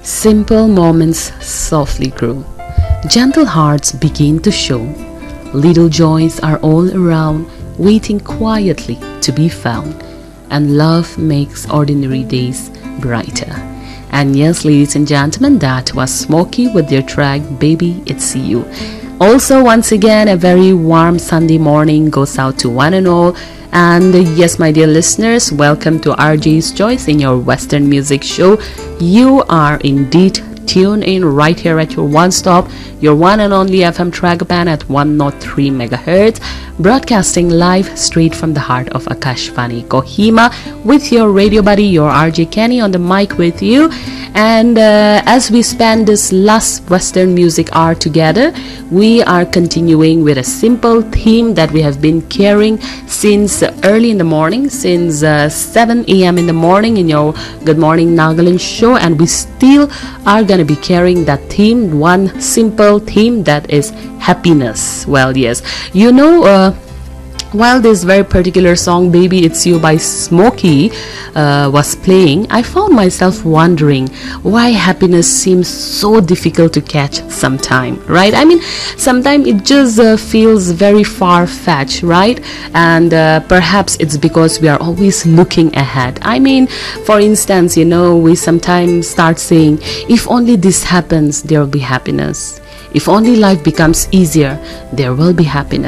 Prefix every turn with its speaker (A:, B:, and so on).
A: Simple moments softly grow. Gentle hearts begin to show. Little joys are all around, waiting quietly to be found. And love makes ordinary days brighter. And yes, ladies and gentlemen, that was Smokey with their track Baby It's You. Also, once again, a very warm Sunday morning goes out to one and all. And yes, my dear listeners, welcome to RJ's Choice in your Western Music Show. You are indeed tuned in right here at your one-stop, your one and only FM Tragapan at 103 megahertz, broadcasting live straight from the heart of Akashvani Kohima with your radio buddy, your RJ Kenny on the mic with you. And as we spend this last Western music hour together, we are continuing with a simple theme that we have been carrying since early in the morning, since 7 a.m. in the morning in your Good Morning Nagaland show, and we still are going to be carrying that theme, one simple theme, that is happiness. Well, yes, you know, while this very particular song Baby It's You by Smokey was playing, I found myself wondering why happiness seems so difficult to catch sometime, right? I mean, sometimes it just feels very far-fetched, right? And perhaps it's because we are always looking ahead. I mean, for instance, you know, we sometimes start saying, if only this happens, there will be happiness. If only life becomes easier, there will be happiness.